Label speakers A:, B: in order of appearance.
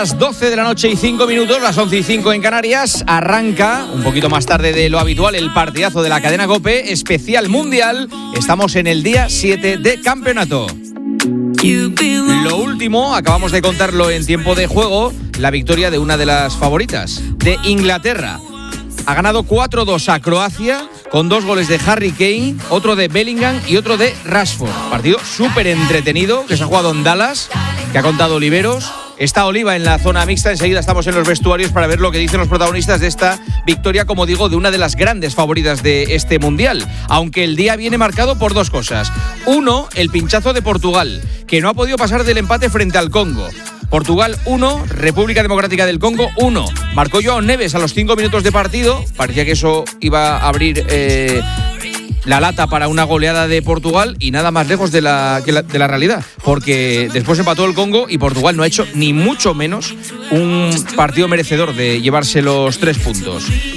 A: Las 12 de la noche y 5 minutos, las 11 y 5 en Canarias, arranca un poquito más tarde de lo habitual el partidazo de la cadena COPE, especial mundial. Estamos en el día 7 de campeonato. Lo último, acabamos de contarlo en tiempo de juego, la victoria de una de las favoritas, de Inglaterra. Ha ganado 4-2 a Croacia con 2 goles de Harry Kane, otro de Bellingham y otro de Rashford. Partido súper entretenido que se ha jugado en Dallas, que ha contado Oliveros. Está Oliva en la zona mixta, enseguida estamos en los vestuarios para ver lo que dicen los protagonistas de esta victoria, como digo, de una de las grandes favoritas de este Mundial. Aunque el día viene marcado por 2 cosas. Uno, el pinchazo de Portugal, que no ha podido pasar del empate frente al Congo. Portugal 1, República Democrática del Congo 1. Marcó Joao Neves a los 5 minutos de partido. Parecía que eso iba a abrir la lata para una goleada de Portugal y nada más lejos de la realidad, porque después empató el Congo y Portugal no ha hecho ni mucho menos un partido merecedor de llevarse los 3 puntos.